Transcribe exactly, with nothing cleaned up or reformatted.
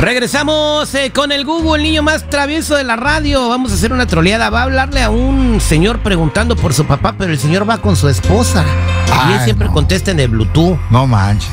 Regresamos eh, con el Google, el niño más travieso de la radio. Vamos a hacer una troleada. Va a hablarle a un señor preguntando por su papá, pero el señor va con su esposa. Ay, y él siempre no. contesta en el Bluetooth. No manches.